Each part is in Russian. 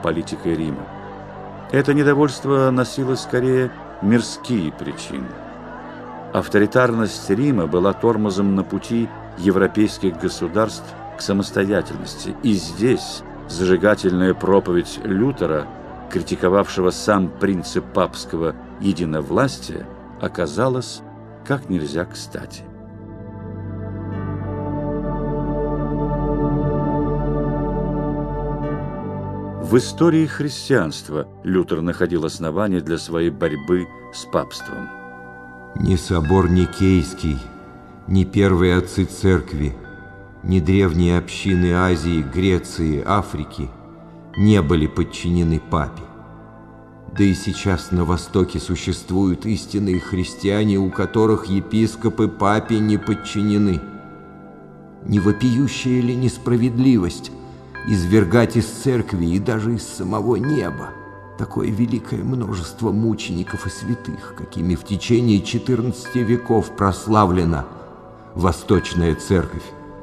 политикой Рима. Это недовольство носило скорее мирские причины. Авторитарность Рима была тормозом на пути европейских государств к самостоятельности, и здесь зажигательная проповедь Лютера, критиковавшего сам принцип папского единовластия, оказалась как нельзя кстати. В истории христианства Лютер находил основания для своей борьбы с папством. Ни собор Никейский, ни первые отцы церкви, ни древние общины Азии, Греции, Африки не были подчинены папе. Да и сейчас на Востоке существуют истинные христиане, у которых епископы папе не подчинены. Не вопиющая ли несправедливость извергать из церкви и даже из самого неба такое великое множество мучеников и святых, какими в течение 14 веков прославлена Восточная Церковь?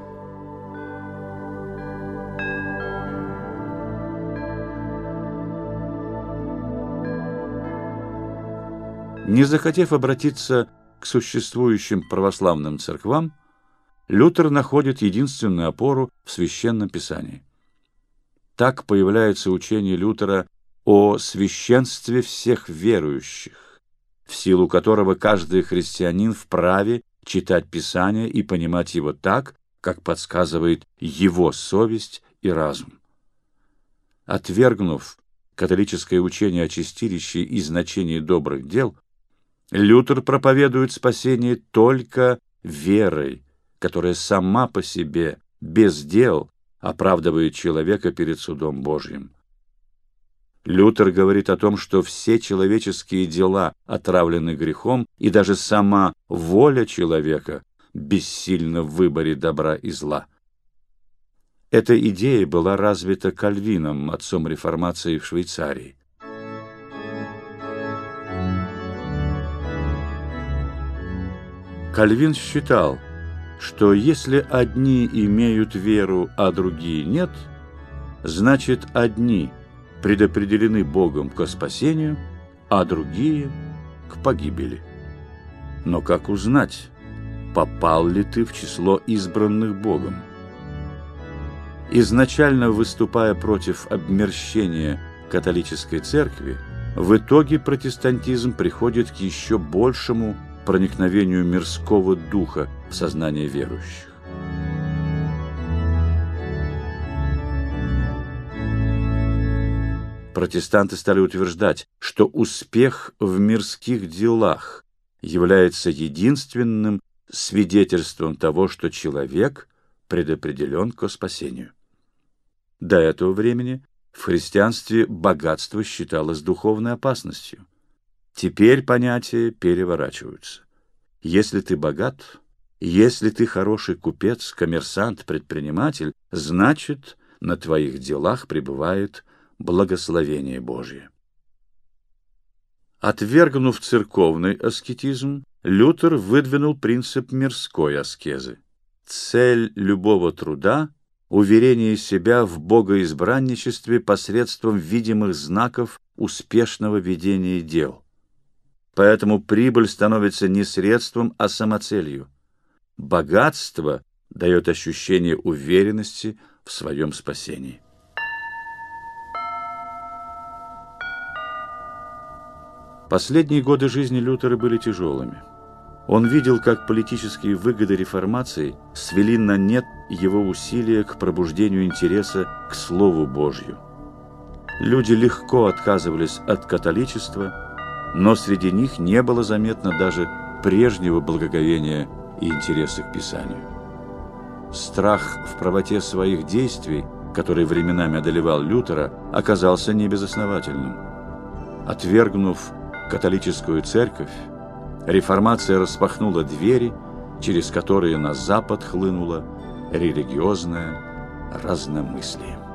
Не захотев обратиться к существующим православным церквам, Лютер находит единственную опору в Священном Писании. Так появляется учение Лютера о священстве всех верующих, в силу которого каждый христианин вправе читать Писание и понимать его так, как подсказывает его совесть и разум. Отвергнув католическое учение о чистилище и значении добрых дел, Лютер проповедует спасение только верой, которая сама по себе, без дел, оправдывает человека перед судом Божьим. Лютер говорит о том, что все человеческие дела отравлены грехом, и даже сама воля человека бессильна в выборе добра и зла. Эта идея была развита Кальвином, отцом реформации в Швейцарии. Кальвин считал, что если одни имеют веру, а другие нет, значит, одни предопределены Богом к спасению, а другие — к погибели. Но как узнать, попал ли ты в число избранных Богом? Изначально выступая против обмерщения католической церкви, в итоге протестантизм приходит к еще большему проникновению мирского духа в сознание верующих. Протестанты стали утверждать, что успех в мирских делах является единственным свидетельством того, что человек предопределен ко спасению. До этого времени в христианстве богатство считалось духовной опасностью. Теперь понятия переворачиваются. Если ты богат, если ты хороший купец, коммерсант, предприниматель, значит, на твоих делах пребывает благословение Божие. Отвергнув церковный аскетизм, Лютер выдвинул принцип мирской аскезы. Цель любого труда — уверение себя в богоизбранничестве посредством видимых знаков успешного ведения дел. Поэтому прибыль становится не средством, а самоцелью. Богатство дает ощущение уверенности в своем спасении. Последние годы жизни Лютера были тяжелыми. Он видел, как политические выгоды реформации свели на нет его усилия к пробуждению интереса к Слову Божью. Люди легко отказывались от католичества, но среди них не было заметно даже прежнего благоговения и интереса к Писанию. Страх в правоте своих действий, который временами одолевал Лютера, оказался небезосновательным. Отвергнув католическую церковь, реформация распахнула двери, через которые на Запад хлынуло религиозное разномыслие.